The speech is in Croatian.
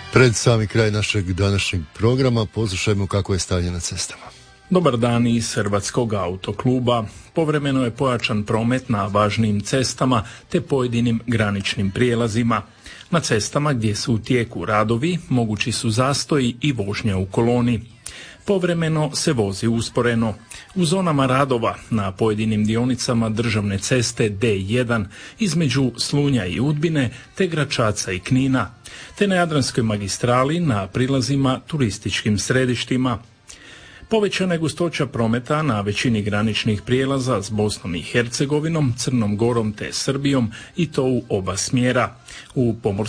Pred sami kraj našeg današnjeg programa poslušajmo kako je stanje na cestama. Dobar dan iz Hrvatskog autokluba. Povremeno je pojačan promet na važnim cestama te pojedinim graničnim prijelazima. Na cestama gdje su u tijeku radovi mogući su zastoji i vožnja u koloni. Povremeno se vozi usporeno. U zonama radova na pojedinim dionicama državne ceste D1 između Slunja i Udbine te Gračaca i Knina, te na Jadranskoj magistrali na prilazima turističkim središtima. Povećana je gustoća prometa na većini graničnih prijelaza s Bosnom i Hercegovinom, Crnom Gorom te Srbijom i to u oba smjera. U